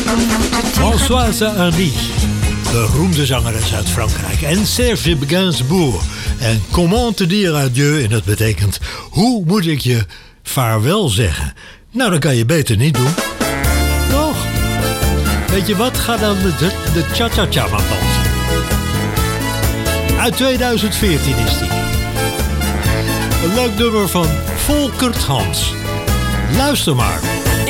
Françoise Hardy, de beroemde zangeres uit Frankrijk. En Serge Gainsbourg. En comment te dire adieu, en dat betekent, hoe moet ik je vaarwel zeggen? Nou, dat kan je beter niet doen. Toch? Weet je wat? Ga dan de cha-cha-cha maar dansen. Uit 2014 is die. Een leuk nummer van Volkert Hans. Luister maar.